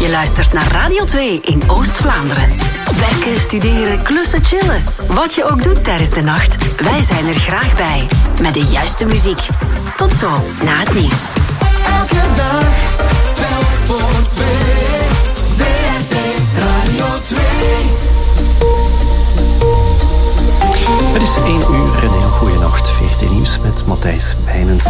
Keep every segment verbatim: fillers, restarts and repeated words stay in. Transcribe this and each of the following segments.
Je luistert naar Radio twee in Oost-Vlaanderen. Werken, studeren, klussen, chillen. Wat je ook doet tijdens de nacht, wij zijn er graag bij. Met de juiste muziek. Tot zo, na het nieuws. Elke dag, telk voor twee. W R T Radio twee. Het is één uur, een heel goede nacht. V R T Nieuws met Matthijs Bijnens.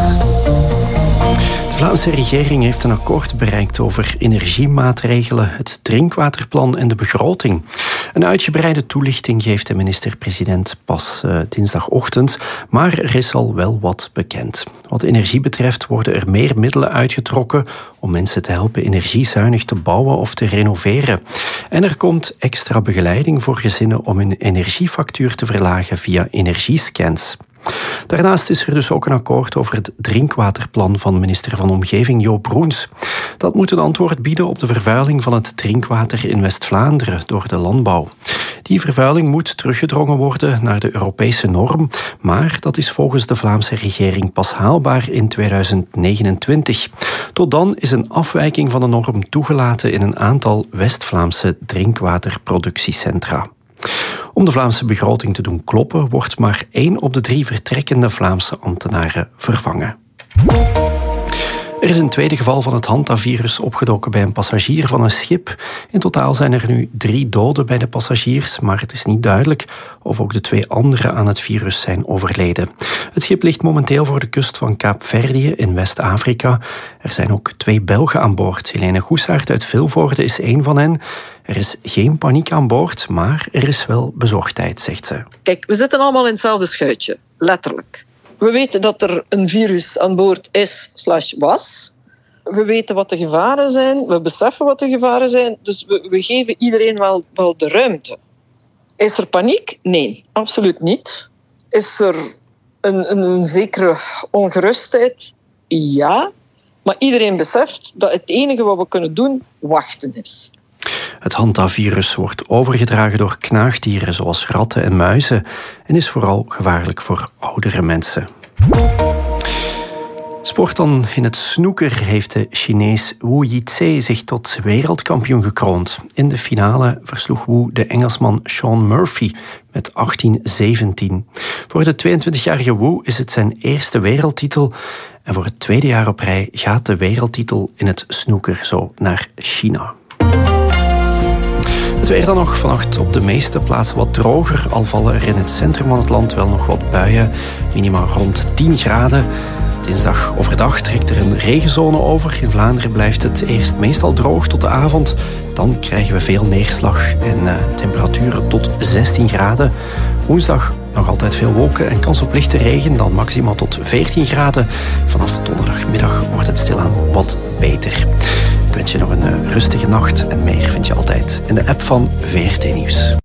De Vlaamse regering heeft een akkoord bereikt over energiemaatregelen, het drinkwaterplan en de begroting. Een uitgebreide toelichting geeft de minister-president pas uh, dinsdagochtend, maar er is al wel wat bekend. Wat energie betreft worden er meer middelen uitgetrokken om mensen te helpen energiezuinig te bouwen of te renoveren. En er komt extra begeleiding voor gezinnen om hun energiefactuur te verlagen via energiescans. Daarnaast is er dus ook een akkoord over het drinkwaterplan van minister van Omgeving Joop Roens. Dat moet een antwoord bieden op de vervuiling van het drinkwater in West-Vlaanderen door de landbouw. Die vervuiling moet teruggedrongen worden naar de Europese norm, maar dat is volgens de Vlaamse regering pas haalbaar in tweeduizend negenentwintig. Tot dan is een afwijking van de norm toegelaten in een aantal West-Vlaamse drinkwaterproductiecentra. Om de Vlaamse begroting te doen kloppen, wordt maar één op de drie vertrekkende Vlaamse ambtenaren vervangen. Er is een tweede geval van het hantavirus opgedoken bij een passagier van een schip. In totaal zijn er nu drie doden bij de passagiers, maar het is niet duidelijk of ook de twee anderen aan het virus zijn overleden. Het schip ligt momenteel voor de kust van Kaapverdië in West-Afrika. Er zijn ook twee Belgen aan boord. Helene Goesaert uit Vilvoorde is één van hen. Er is geen paniek aan boord, maar er is wel bezorgdheid, zegt ze. Kijk, we zitten allemaal in hetzelfde schuitje, letterlijk. We weten dat er een virus aan boord is slash was. We weten wat de gevaren zijn, we beseffen wat de gevaren zijn, dus we, we geven iedereen wel, wel de ruimte. Is er paniek? Nee, absoluut niet. Is er een, een, een zekere ongerustheid? Ja, maar iedereen beseft dat het enige wat we kunnen doen, wachten is. Het hantavirus wordt overgedragen door knaagdieren zoals ratten en muizen en is vooral gevaarlijk voor oudere mensen. Sport dan in het snooker heeft de Chinees Wu Yizhe zich tot wereldkampioen gekroond. In de finale versloeg Wu de Engelsman Shaun Murphy met achttien zeventien. Voor de tweeëntwintigjarige Wu is het zijn eerste wereldtitel en voor het tweede jaar op rij gaat de wereldtitel in het snooker zo naar China. Het weer dan nog vannacht op de meeste plaatsen wat droger, al vallen er in het centrum van het land wel nog wat buien. Minima rond tien graden. Dinsdag overdag trekt er een regenzone over. In Vlaanderen blijft het eerst meestal droog tot de avond. Dan krijgen we veel neerslag en uh, temperaturen tot zestien graden. Woensdag nog altijd veel wolken en kans op lichte regen, dan maximaal tot veertien graden. Vanaf donderdagmiddag wordt het stilaan wat beter. Ik wens je nog een uh, rustige nacht en meer vind je altijd in de app van V R T Nieuws.